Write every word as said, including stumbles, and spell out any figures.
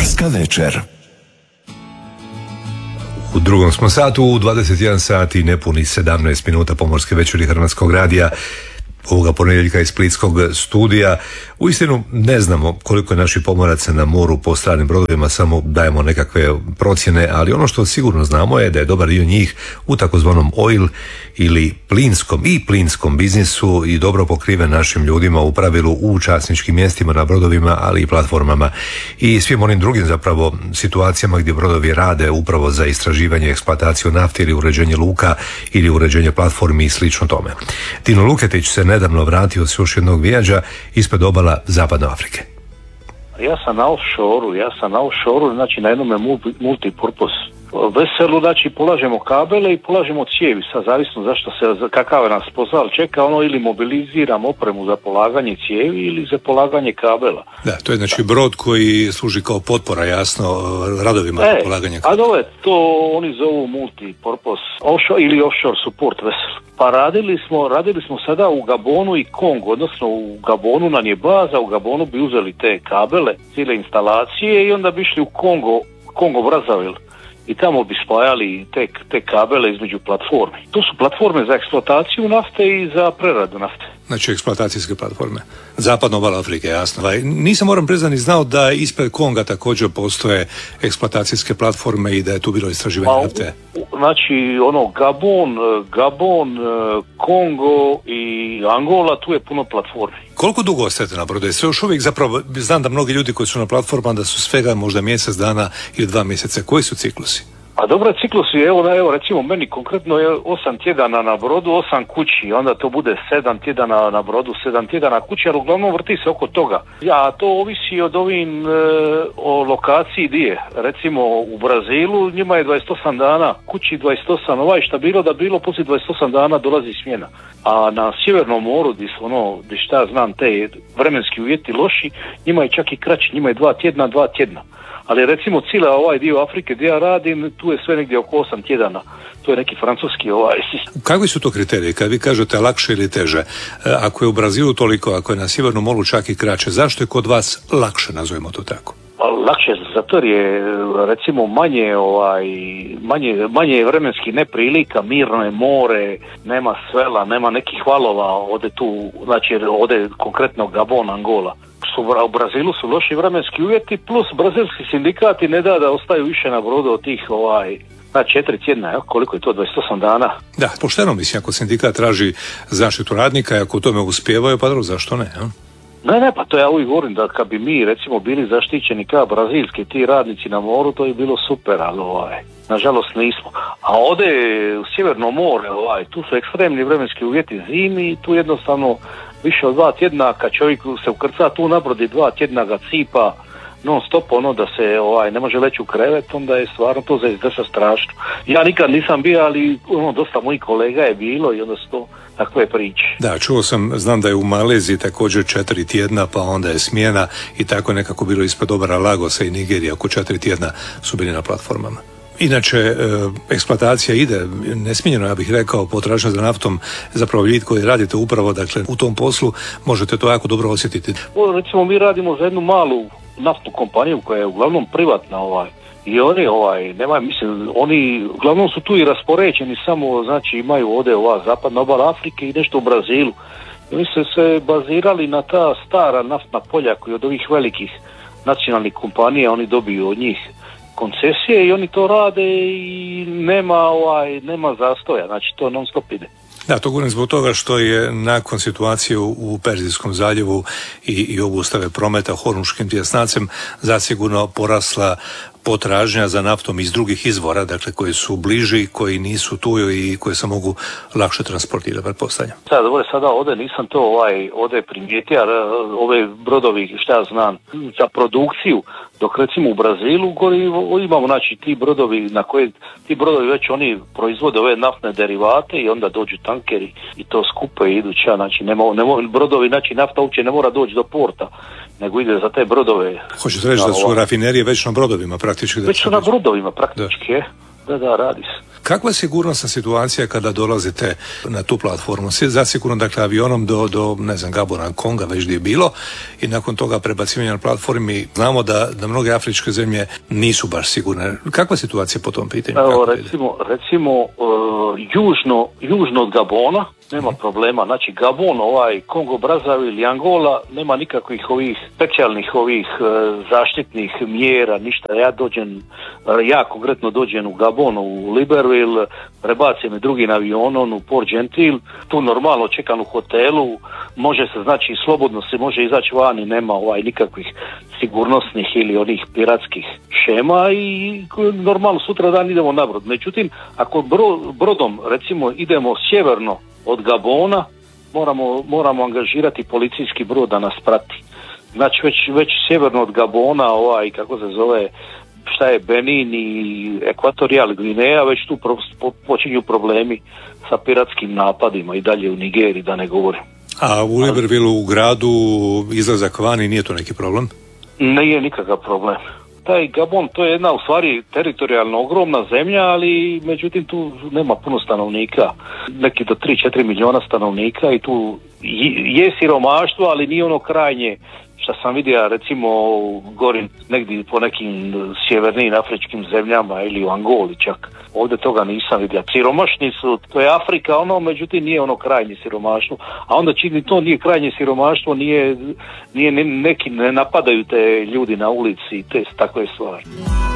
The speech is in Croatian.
Pomorska večer. U drugom smo satu, u dvadeset jedan sati nepuni sedamnaest minuta Pomorske večeri Hrvatskog radija, ovoga ponedjeljka iz splitskog studija. Uistinu ne znamo koliko je naših pomoraca na moru po stranim brodovima, samo dajemo nekakve procjene, ali ono što sigurno znamo je da je dobar dio njih u takozvanom oil ili plinskom i plinskom biznisu i dobro pokriven našim ljudima, u pravilu u časničkim mjestima na brodovima, ali i platformama i svim onim drugim zapravo situacijama gdje brodovi rade upravo za istraživanje, eksploataciju nafte ili uređenje luka ili uređenje platformi i slično tome. Dino Luketić se nedavno vratio s još jednog vijađa ispred obala Zapadne Afrike. Ja sam na offshore-u, ja sam na offshore-u, znači na jednom multipurpose veselu, znači polažemo kabele i polažemo cijevi, sad zavisno zašto se, kakav nas posao čeka, ono ili mobiliziram opremu za polaganje cijevi ili za polaganje kabela. Da, to je znači brod koji služi kao potpora, jasno, radovima e, za polaganje kabela. A dole, to oni zovu multipurpose offshore ili offshore support vessel. Pa radili smo, radili smo sada u Gabonu i Kongu, odnosno u Gabonu nam je baza, u Gabonu bi uzeli te kabele, cijele instalacije i onda bi išli u Kongo, Kongo Brazzaville. I tamo bi spajali te, te kabele između platforme. To su platforme za eksploataciju nafte i za preradu nafte. Znači eksploatacijske platforme. Zapadna obala Afrike, jasno. Nisam, moram priznati, znao da ispred Konga također postoje eksploatacijske platforme i da je tu bilo istraživanje nafte. Znači, ono, Gabon, Gabon, Kongo i Angola, tu je puno platformi. Koliko dugo ostajete na brodu? Sve još uvijek, zapravo, znam da mnogi ljudi koji su na platformama da su svega možda mjesec dana ili dva mjeseca. Koji su ciklusi? A dobro, ciklusi, evo, evo, recimo, meni konkretno je osam tjedana na brodu, osam kući, onda to bude sedam tjedana na brodu, sedam tjedana kući, ali uglavnom vrti se oko toga. Ja, to ovisi od ovim, e, o lokaciji di je. Recimo, u Brazilu njima je dvadeset osam dana, kući dvadeset osam, ovaj šta bilo da bilo, poslije dvadeset osam dana dolazi smjena. A na Sjevernom moru, gdje su ono, gdje šta znam, te vremenski uvjeti loši, njima je čak i kraći, njima je dva tjedna, dva tjedna. Ali recimo cijela ovaj dio Afrike gdje ja radim, tu je sve negdje oko osam tjedana. To je neki francuski ovaj sistem. Kakvi su to kriteriji? Kad vi kažete lakše ili teže, ako je u Brazilu toliko, ako je na Sjevernom moru čak i kraće, zašto je kod vas lakše, nazovimo to tako? Lakše, zato je recimo manje ovaj manje, manje vremenski neprilika, mirno je more, nema svela, nema nekih valova, ode tu, znači ode konkretno Gabon, Angola. U Brazilu su loši vremenski uvjeti, plus brazilski sindikati ne da da ostaju više na brodu od tih ovaj na četiri tjedna, ja, koliko je to, dvadeset osam dana. Da, pošteno mislim, ako sindikat traži zaštitu radnika i ako u tome uspijevaju, pa dobro, zašto ne? Ja? Ne, ne, pa to ja uvijek govorim da kad bi mi recimo bili zaštićeni kao brazilski ti radnici na moru, to je bilo super, ali ovaj, nažalost nismo. A ovdje u Sjeverno more, ovaj, tu su ekstremni vremenski uvjeti zimi i tu jednostavno više od dva tjedna, kad čovjek se ukrca tu na brodi, dva tjedna ga cipa non stop, ono da se ovaj ne može leći u krevet, onda je stvarno to za izdrsa strašno. Ja nikad nisam bio, ali ono, dosta mojih kolega je bilo i onda su to takve priče. Da, čuo sam, znam da je u Maleziji također četiri tjedna, pa onda je smjena i tako nekako bilo ispred obala Lagosa i Nigerija, oko četiri tjedna su bili na platformama. Inače, e, eksploatacija ide nesmiljeno, ja bih rekao, potražnja za naftom, zapravo vi koji radite upravo, dakle, u tom poslu, možete to jako dobro osjetiti. O, recimo, mi radimo za jednu malu naftnu kompaniju koja je uglavnom privatna, ovaj, i oni, ovaj, nema, mislim, oni uglavnom su tu i raspoređeni, samo, znači, imaju ovdje ova zapadna obala Afrike i nešto u Brazilu. I oni su se bazirali na ta stara naftna polja koji od ovih velikih nacionalnih kompanija oni dobiju od njih koncesije i oni to rade i nema ovaj nema zastoja, znači to non stop ide. Da, to govorim zbog toga što je nakon situacije u Perzijskom zaljevu i, i obustave prometa Hormuškim tjesnacem zasigurno porasla potražnja za naftom iz drugih izvora, dakle koji su bliži, koji nisu tu i koji se mogu lakše transportirati, pretpostavljam. Sad, ovo sada ovdje nisam to ovaj, ovdje primijetio, ove brodovi, šta ja znam, za produkciju, dok recimo u Brazilu gori imamo, znači, ti brodovi na koje, ti brodovi već oni proizvode ove naftne derivate i onda dođu tankeri i to skupe i idu ča, znači nema, nema, brodovi, znači nafta uopće ne mora doći do porta, nego ide za te brodove. Hoćete reći da su rafinerije već na brodovima praktički? Već su na brodovima praktički, je. Da, da, radi se. Kakva je sigurnosna situacija kada dolazite na tu platformu? Zasigurno, dakle, avionom do, do ne znam, Gabona, Konga, već gdje je bilo, i nakon toga prebacivanja na platformi. Znamo da, da mnoge afričke zemlje nisu baš sigurne. Kakva je situacija po tom pitanju? Evo, recimo, recimo uh, južno, južno od Gabona nema problema. Znači, Gabon, ovaj Kongo, Brazzaville ili Angola, nema nikakvih ovih specijalnih ovih uh, zaštitnih mjera, ništa. Ja dođem, uh, ja konkretno dođem u Gabon, u Libreville, prebacim me drugim avionom u Port Gentil, tu normalno čekam u hotelu, može se, znači, slobodno se može izaći van i nema ovaj nikakvih sigurnosnih ili onih piratskih šema i normalno sutra dan idemo na brod. Međutim, ako bro, brodom, recimo, idemo sjeverno od Gabona, moramo, moramo angažirati policijski brod da nas prati. Znači, već, već sjeverno od Gabona, ovaj, kako se zove, šta je, Benin i Ekvatorijal Gvineja, već tu pro, po, počinju problemi sa piratskim napadima i dalje u Nigeriji, da ne govorim. A u Librevilleu, u gradu, izlazak vani, nije to neki problem? Nije nikakav problem. Taj Gabon, to je jedna u stvari teritorijalno ogromna zemlja, ali međutim tu nema puno stanovnika, neki do tri do četiri milijuna stanovnika i tu je siromaštvo, ali nije ono krajnje što sam vidio, recimo gorim negdje po nekim sjevernim afričkim zemljama ili u Angoli čak. Ovdje toga nisam vidio. Siromašni su, to je Afrika, ono, međutim nije ono krajnje siromaštvo. A onda čini to nije krajnje siromaštvo, nije, nije neki, ne napadaju te ljudi na ulici i te takve stvari.